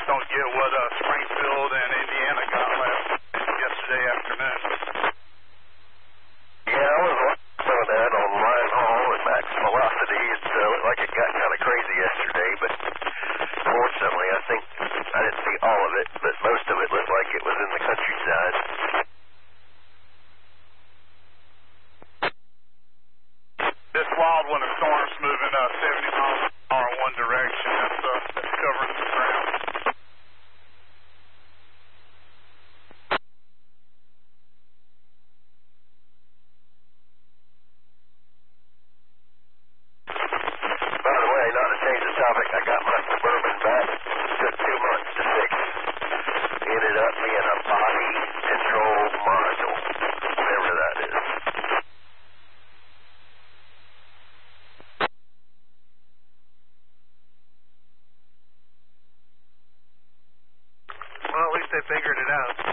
don't get what Springfield and Indiana got yesterday afternoon. Yeah, I was watching some of that on line haul at max velocity. It looked like it got kind of crazy yesterday, but fortunately, I think I didn't see all of it, but most of it looked like it was in the countryside. This wild one, a storm's moving 70 miles an hour in one direction. That's covering the ground. By the way, not to change the topic, I got my Suburban back. It took 2 months to fix. Ended up being a body control module, whatever that is. Well, at least they figured it out.